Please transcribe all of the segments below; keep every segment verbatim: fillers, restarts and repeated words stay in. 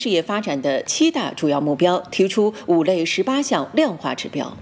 事业发展的七大主要目标，提出五类十八项量化指标。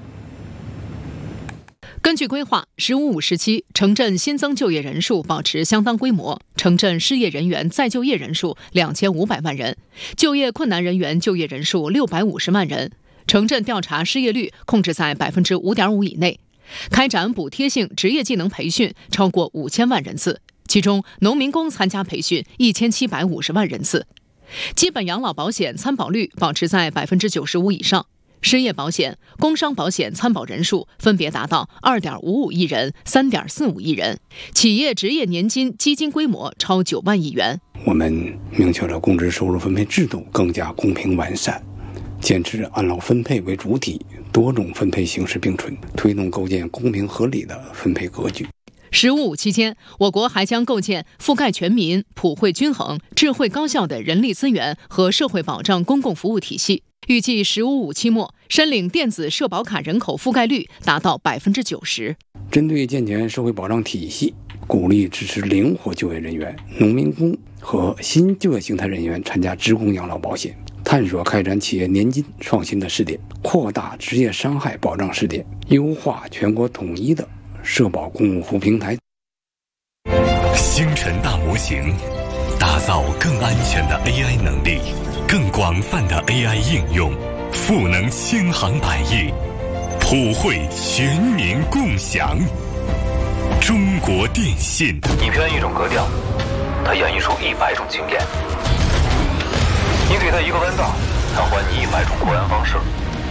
根据规划，“十五五”时期，城镇新增就业人数保持相当规模，城镇失业人员再就业人数两千五百万人，就业困难人员就业人数六百五十万人，城镇调查失业率控制在百分之五点五以内，开展补贴性职业技能培训超过五千万人次，其中农民工参加培训一千七百五十万人次。基本养老保险参保率保持在百分之九十五以上，失业保险、工伤保险参保人数分别达到二点五五亿人、三点四五亿人，企业职业年金基金规模超九万亿元。 我们明确了工资收入分配制度更加公平完善，坚持按劳分配为主体，多种分配形式并存，推动构建公平合理的分配格局。 十五五期间，我国还将构建覆盖全民、普惠均衡、智慧高效的人力资源和社会保障公共服务体系。预计十五五期末，申领电子社保卡人口覆盖率达到百分之九十。 针对健全社会保障体系，鼓励支持灵活就业人员、农民工和新就业形态人员参加职工养老保险，探索开展企业年金创新的试点，扩大职业伤害保障试点，优化全国统一的社保公共服务平台。 星辰大模型，打造更安全的 A I 能力，更广泛的 A I 应用，赋能千行百业，普惠全民共享。中国电信， 你编一种格调，它演绎出一百种经验；你给它一个弯道，它还你一百种过弯方式。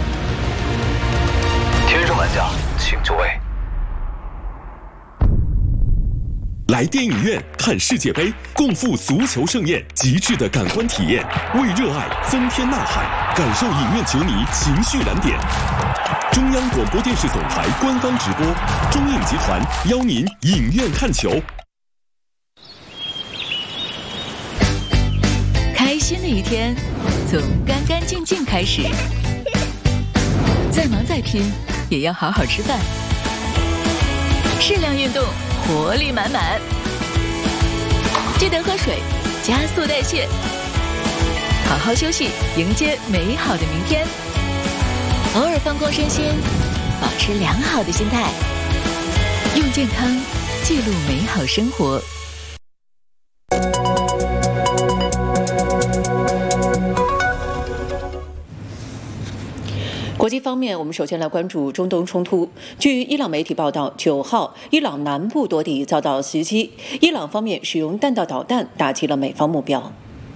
天生玩家，请就位。 来电影院看世界杯，共赴足球盛宴，极致的感官体验，为热爱增添呐喊，感受影院球迷情绪燃点。中央广播电视总台官方直播，中影集团邀您影院看球。 开心的一天，从干干净净开始。再忙再拼，也要好好吃饭。适量运动，活力满满。记得喝水，加速代谢。好好休息，迎接美好的明天。偶尔放空身心，保持良好的心态，用健康记录美好生活。 国际方面，我们首先来关注中东冲突。据伊朗媒体报道，九号，伊朗南部多地遭到袭击，伊朗方面使用弹道导弹打击了美方目标。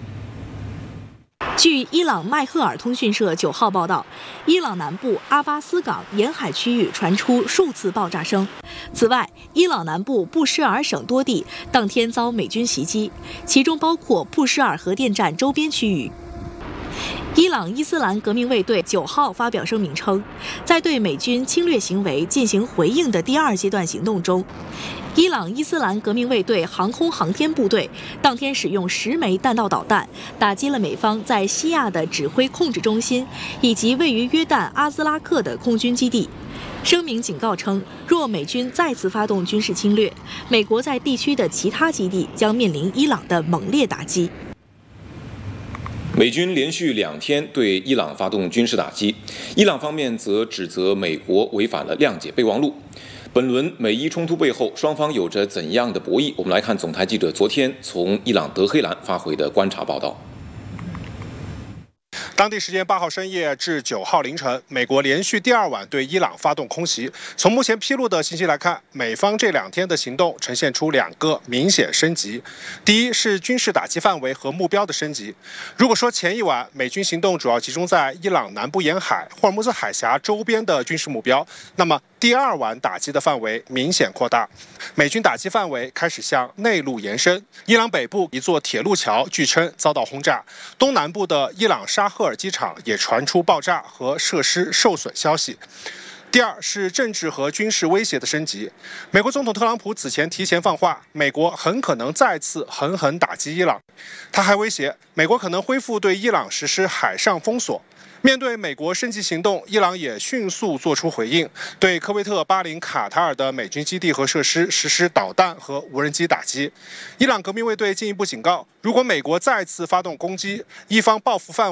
据伊朗麦赫尔通讯社九号报道，伊朗南部阿巴斯港沿海区域传出数次爆炸声。此外，伊朗南部布什尔省多地当天遭美军袭击，其中包括布什尔核电站周边区域。伊朗伊斯兰革命卫队九号发表声明称，在对美军侵略行为进行回应的第二阶段行动中，伊朗伊斯兰革命卫队航空航天部队当天使用十枚弹道导弹打击了美方在西亚的指挥控制中心以及位于约旦阿兹拉克的空军基地。声明警告称，若美军再次发动军事侵略，美国在地区的其他基地将面临伊朗的猛烈打击。 美军连续两天对伊朗发动军事打击，伊朗方面则指责美国违反了谅解备忘录。本轮美伊冲突背后，双方有着怎样的博弈？我们来看总台记者昨天从伊朗德黑兰发回的观察报道。 当地时间八号深夜至九号凌晨，美国连续第二晚对伊朗发动空袭。从目前披露的信息来看，美方这两天的行动呈现出两个明显升级。第一是军事打击范围和目标的升级。如果说前一晚美军行动主要集中在伊朗南部沿海、霍尔木兹海峡周边的军事目标，那么第二晚打击的范围明显扩大，美军打击范围开始向内陆延伸。伊朗北部一座铁路桥据称遭到轰炸，东南部的伊朗沙赫尔机场也传出爆炸和设施受损消息。 第二是政治和军事威胁的升级。美国总统特朗普此前提前放话，美国很可能再次狠狠打击伊朗。他还威胁，美国可能恢复对伊朗实施海上封锁。面对美国升级行动，伊朗也迅速做出回应，对科威特、巴林、卡塔尔的美军基地和设施实施导弹和无人机打击。伊朗革命卫队进一步警告，如果美国再次发动攻击，伊方报复范围